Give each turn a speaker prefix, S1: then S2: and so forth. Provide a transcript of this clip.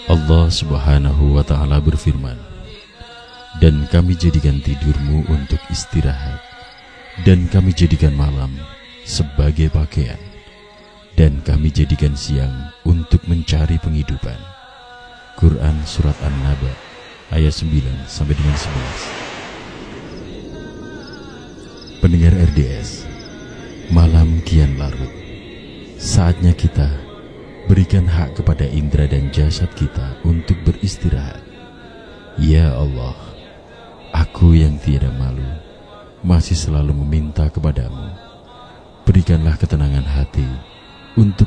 S1: Allah Subhanahu wa Ta'ala berfirman, "Dan kami jadikan tidurmu untuk istirahat, dan kami jadikan malam sebagai pakaian, dan kami jadikan siang untuk mencari penghidupan." Quran Surat An-Naba ayat 9-11. Pendengar RDS, malam kian larut. Saatnya kita berikan hak kepada indera dan jasad kita untuk beristirahat. Ya Allah, aku yang tiada malu masih selalu meminta kepadamu, berikanlah ketenangan hati untuk